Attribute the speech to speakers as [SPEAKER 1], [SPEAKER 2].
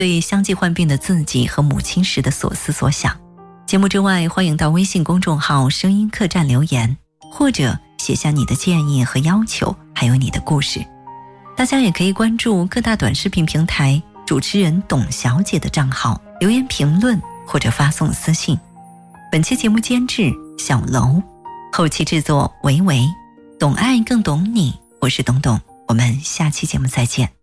[SPEAKER 1] 对相继患病的自己和母亲时的所思所想。节目之外，欢迎到微信公众号声音客栈留言，或者写下你的建议和要求，还有你的故事。大家也可以关注各大短视频平台主持人董小姐的账号，留言评论或者发送私信。本期节目监制小楼，后期制作维维，懂爱更懂你，我是董董，我们下期节目再见。